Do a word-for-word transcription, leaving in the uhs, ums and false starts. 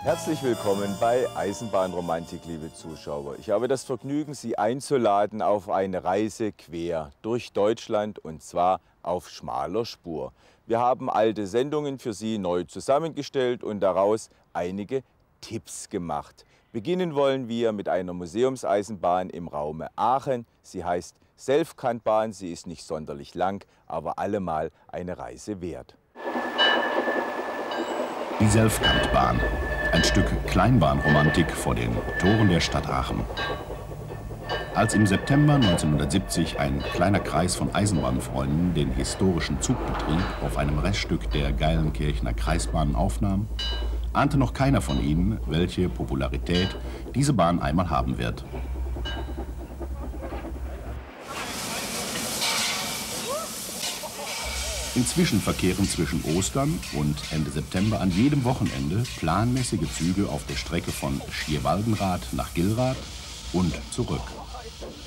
Herzlich willkommen bei Eisenbahnromantik, liebe Zuschauer. Ich habe das Vergnügen, Sie einzuladen auf eine Reise quer durch Deutschland, und zwar auf schmaler Spur. Wir haben alte Sendungen für Sie neu zusammengestellt und daraus einige Tipps gemacht. Beginnen wollen wir mit einer Museumseisenbahn im Raume Aachen. Sie heißt Selfkantbahn. Sie ist nicht sonderlich lang, aber allemal eine Reise wert. Die Selfkantbahn. Ein Stück Kleinbahnromantik vor den Toren der Stadt Aachen. Als im September neunzehnhundertsiebzig ein kleiner Kreis von Eisenbahnfreunden den historischen Zugbetrieb auf einem Reststück der Geilenkirchener Kreisbahn aufnahm, ahnte noch keiner von ihnen, welche Popularität diese Bahn einmal haben wird. Inzwischen verkehren zwischen Ostern und Ende September an jedem Wochenende planmäßige Züge auf der Strecke von Schierwaldenrath nach Gillrath und zurück.